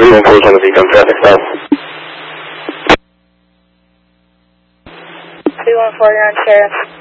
everyone pulls on the Beacon traffic stop. 314, you're on Sheriff.